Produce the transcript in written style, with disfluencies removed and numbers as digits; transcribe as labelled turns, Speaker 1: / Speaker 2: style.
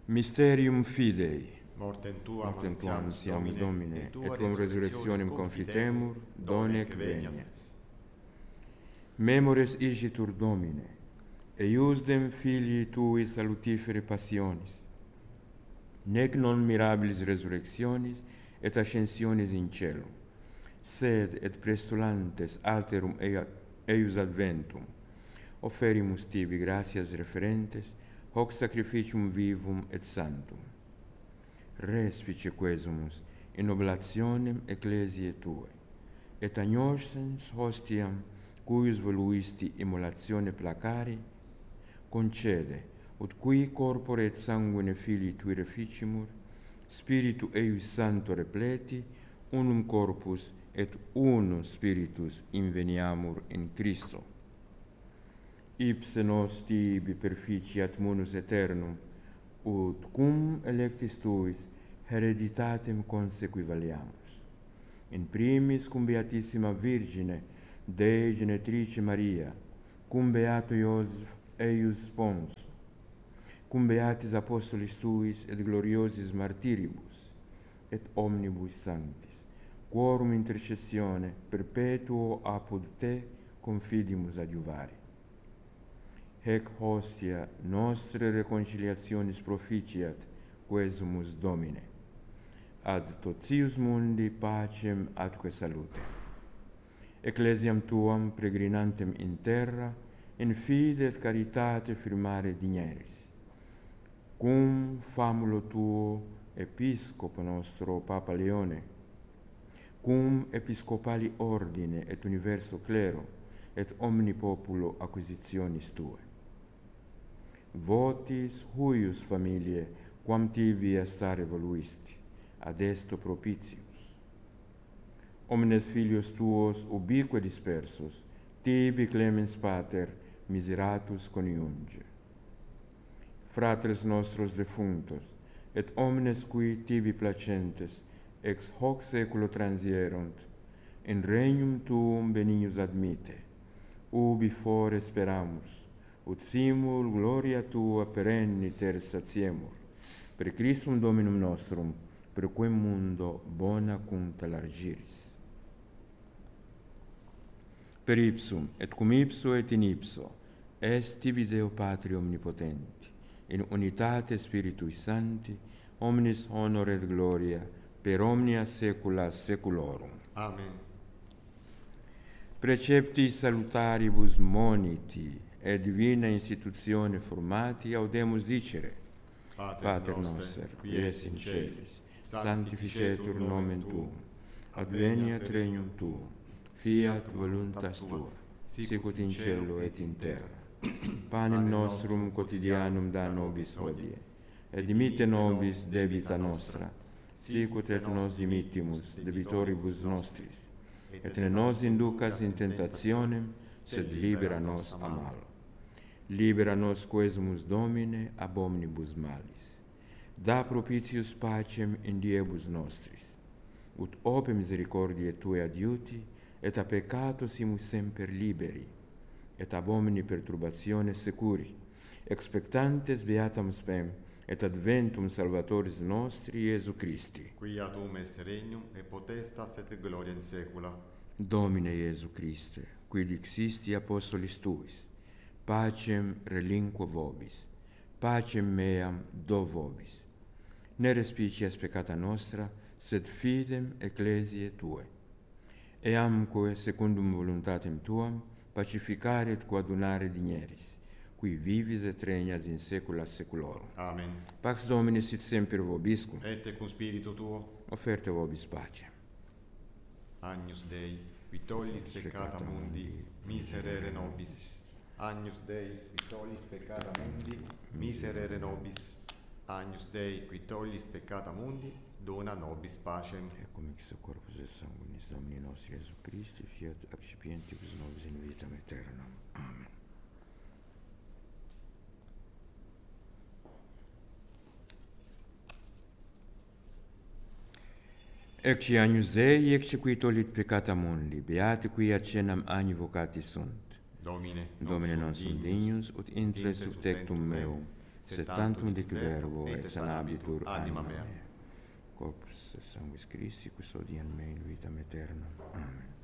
Speaker 1: Mysterium Fidei.
Speaker 2: Mortem Tuam
Speaker 1: Mortem Tuam
Speaker 2: annunciamus,
Speaker 1: annunciamus, Domine, et tuam
Speaker 2: resurrectionem
Speaker 1: resurrectionem confitemur, donec
Speaker 2: venias.
Speaker 1: venias. Memores igitur Domine, eiusdem filii Tui salutifere passionis, nec non mirabilis resurrectionis et ascensionis in cielo, sed et prestulantes alterum eius adventum, offerimus tibi gratias referentes, hoc sacrificium vivum et sanctum. Respice quesumus in oblationem ecclesiae Tuae, et agnoscens hostiam, cuius voluisti immolatione placari, concede, ut qui corpore et sanguine filii Tui reficimur, Spiritu eius Sancto repleti, unum corpus et unus Spiritus inveniamur in Christo. Ipse nos tibi perficiat munus aeternum, ut cum electis Tuis hereditatem consequivaliamus. In primis cum Beatissima Virgine, Dei Genetrice Maria, cum Beato Iosef eius sponso, cum Beatis Apostolis Tuis et gloriosis martiribus, et omnibus sanctis, quorum intercessione perpetuo apud Te confidimus adiuvare. Hec hostia nostre reconciliationis proficiat, quesumus Domine. Ad totius mundi pacem atque salute. Ecclesiam Tuam peregrinantem in terra, in fide et caritate firmare digneris. Cum famulo Tuo, Episcopo nostro Papa Leone, cum episcopali ordine et universo clero, et omni populo acquisitionis Tuae. Votis huius familiae, quam tibi stare voluisti, ad esto propitius. Omnes filios Tuos ubique dispersos, tibi clemens Pater, miseratus coniunge. Fratres nostros defunctos, et omnes qui tibi placentes, ex hoc saeculo transierunt, in regnum Tuum benignus admite, ubi fore speramus, ut simul gloria Tua perenni ter satiemur, per Christum Dominum nostrum, per quem mundo bona cunta largiris. Per ipsum, et cum ipso et in ipso, est tibi Deo Patri omnipotenti, in unitate Spiritui Sancti, omnis honor et gloria, per omnia saecula saeculorum.
Speaker 2: Amen.
Speaker 1: Precepti salutaribus moniti, et divina institutione formati, audemus dicere, Pater noster, qui es in celis, sanctificetur nomen Tuum, adveniat regnum Tuum, fiat voluntas Tua, sicut in cielo et in terra. Panem nostrum quotidianum da nobis hodie, et dimitte nobis debita nostra, sicut et nos dimittimus debitoribus nostris, et ne nos inducas in tentationem, sed libera nos a malo. Libera nos quesumus Domine ab omnibus malis. Da propitius pacem in diebus nostris, ut ope misericordiae Tuae adiuti, et a peccato simus semper liberi, et ab omni perturbatione securi, expectantes beatam spem, et adventum Salvatoris nostri Iesu Christi.
Speaker 2: Quia Tuum est regnum, et potestas et gloria in saecula.
Speaker 1: Domine Iesu Christe, qui dixisti apostolis Tuis, pacem relinquo vobis, pacem meam do vobis. Ne respicias peccata nostra, sed fidem ecclesiae Tuae. Eamque secundum voluntatem Tuam, pacificare et coadunare digneris, qui vivis et regnas in saecula saeculorum.
Speaker 2: Amen.
Speaker 1: Pax Domini sit semper vobiscum.
Speaker 2: Et cum spiritu Tuo,
Speaker 1: Offerte vobis pacem.
Speaker 2: Agnus Dei, qui tollis peccata mundi, miserere nobis. Agnus Dei, qui tollis peccata mundi, miserere nobis. Agnus Dei, qui tollis peccata mundi, dona nobis pacem.
Speaker 1: Ecco mixo corpus et sanguinis Domini nostri Iesu Christi, fiat accipientibus nobis in vitam aeternam. Amen. Ecce agnus Dei, ecce qui tollit peccata mundi, beati qui accenam agni vocati sunt.
Speaker 2: Domine,
Speaker 1: Domine non sum dignus, ut intres sub tectum meum, sed tantum dic verbo et sanabitur anima mea. Corpus et sanguis Christi, custodian me in vitam aeternam. Amen.